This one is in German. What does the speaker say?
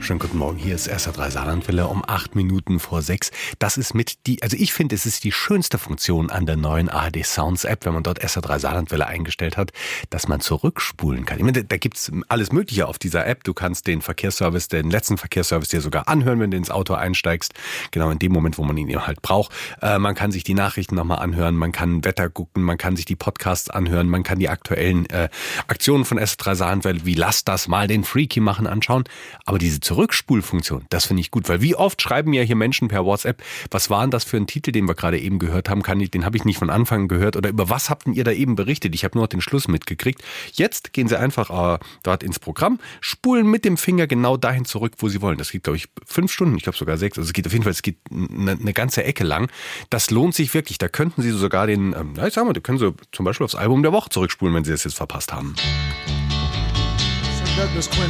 Schönen guten Morgen, hier ist SR3 Saarlandwelle um 6:08. Das ist ich finde, es ist die schönste Funktion an der neuen ARD Sounds App, wenn man dort SR3 Saarlandwelle eingestellt hat, dass man zurückspulen kann. Ich meine, da gibt's alles Mögliche auf dieser App. Du kannst den letzten Verkehrsservice dir sogar anhören, wenn du ins Auto einsteigst. Genau in dem Moment, wo man ihn eben halt braucht. Man kann sich die Nachrichten nochmal anhören, man kann Wetter gucken, man kann sich die Podcasts anhören, man kann die aktuellen Aktionen von SR3 Saarlandwelle, wie Lass das mal den Freaky machen, anschauen. Aber diese Zurückspulfunktion, das finde ich gut, weil wie oft schreiben ja hier Menschen per WhatsApp, was war denn das für ein Titel, den wir gerade eben gehört haben, den habe ich nicht von Anfang gehört, oder über was habt denn ihr da eben berichtet? Ich habe nur den Schluss mitgekriegt. Jetzt gehen Sie einfach dort ins Programm, spulen mit dem Finger genau dahin zurück, wo Sie wollen. Das geht, glaube ich, 5 Stunden, ich glaube sogar 6, also es geht auf jeden Fall, eine ganze Ecke lang. Das lohnt sich wirklich, da könnten Sie sogar da können Sie zum Beispiel aufs Album der Woche zurückspulen, wenn Sie das jetzt verpasst haben.